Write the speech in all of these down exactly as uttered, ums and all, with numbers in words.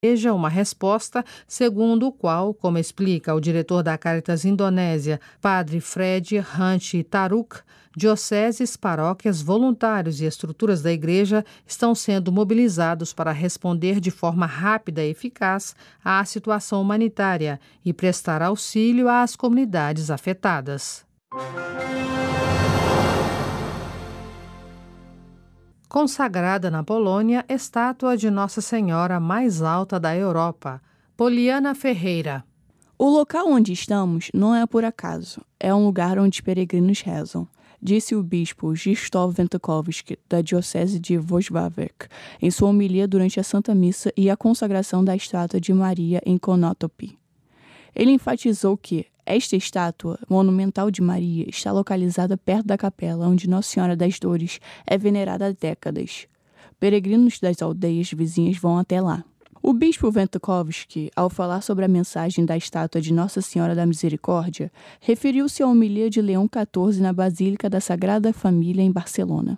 Veja uma resposta, segundo o qual, como explica o diretor da Caritas Indonésia, Padre Fred Hunt Taruk, dioceses, paróquias, voluntários e estruturas da igreja estão sendo mobilizados para responder de forma rápida e eficaz à situação humanitária e prestar auxílio às comunidades afetadas. Consagrada na Polônia, estátua de Nossa Senhora mais alta da Europa. Poliana Ferreira. O local onde estamos não é por acaso, é um lugar onde peregrinos rezam, disse o bispo Krzysztof Wędkowski, da Diocese de Wrocław, em sua homilia durante a Santa Missa e a consagração da estátua de Maria em Konotopy. Ele enfatizou que esta estátua monumental de Maria está localizada perto da capela onde Nossa Senhora das Dores é venerada há décadas. Peregrinos das aldeias vizinhas vão até lá. O bispo Wędkowski, ao falar sobre a mensagem da estátua de Nossa Senhora da Misericórdia, referiu-se à homilia de Leão quatorze na Basílica da Sagrada Família em Barcelona.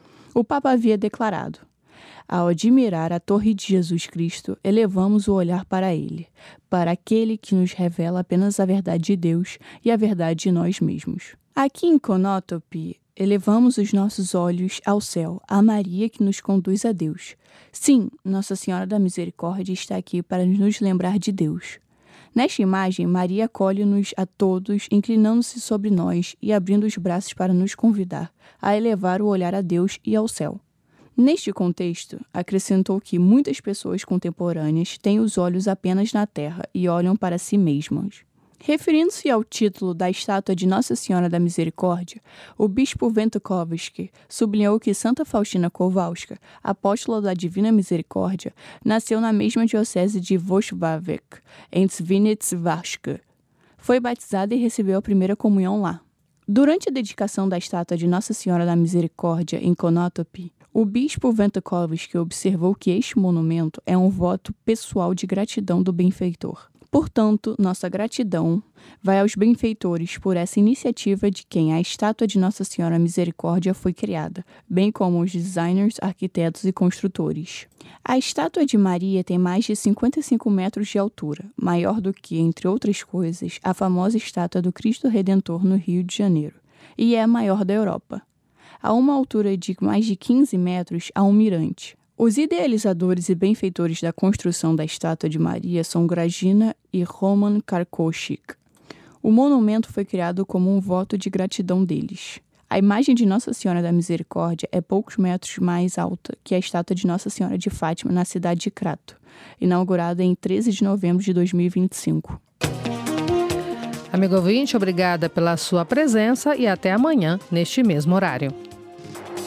O Papa havia declarado: ao admirar a Torre de Jesus Cristo, elevamos o olhar para Ele, para aquele que nos revela apenas a verdade de Deus e a verdade de nós mesmos. Aqui em Konotopy, elevamos os nossos olhos ao céu, a Maria que nos conduz a Deus. Sim, Nossa Senhora da Misericórdia está aqui para nos lembrar de Deus. Nesta imagem, Maria acolhe-nos a todos, inclinando-se sobre nós e abrindo os braços para nos convidar a elevar o olhar a Deus e ao céu. Neste contexto, acrescentou que muitas pessoas contemporâneas têm os olhos apenas na terra e olham para si mesmas. Referindo-se ao título da estátua de Nossa Senhora da Misericórdia, o bispo Wędkowski sublinhou que Santa Faustina Kowalska, apóstola da Divina Misericórdia, nasceu na mesma diocese de Wrocław, em Świniec Warszawsky. Foi batizada e recebeu a primeira comunhão lá. Durante a dedicação da estátua de Nossa Senhora da Misericórdia em Konotopy, o bispo Wędkowski observou que este monumento é um voto pessoal de gratidão do benfeitor. Portanto, nossa gratidão vai aos benfeitores por essa iniciativa de quem a estátua de Nossa Senhora Misericórdia foi criada, bem como os designers, arquitetos e construtores. A estátua de Maria tem mais de cinquenta e cinco metros de altura, maior do que, entre outras coisas, a famosa estátua do Cristo Redentor no Rio de Janeiro, e é a maior da Europa. A uma altura de mais de quinze metros, há um mirante. Os idealizadores e benfeitores da construção da estátua de Maria são Grażyna e Roman Karkoschik. O monumento foi criado como um voto de gratidão deles. A imagem de Nossa Senhora da Misericórdia é poucos metros mais alta que a estátua de Nossa Senhora de Fátima na cidade de Crato, inaugurada em treze de novembro de dois mil e vinte e cinco. Amigo ouvinte, obrigada pela sua presença e até amanhã, neste mesmo horário.